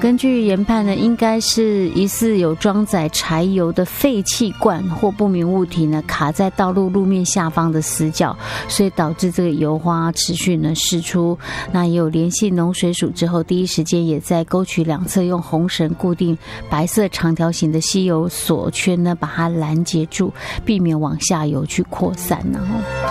根据研判呢，应该是疑似有装载柴油的废气罐或不明物体呢卡在道路路面下方的死角，所以导致这个油花持续呢释出。那也有联系农水署之后，第一时间也在沟渠两侧用红绳固定白色长条形的吸油锁圈呢，把它拦截住，避免往下游去扩散。然后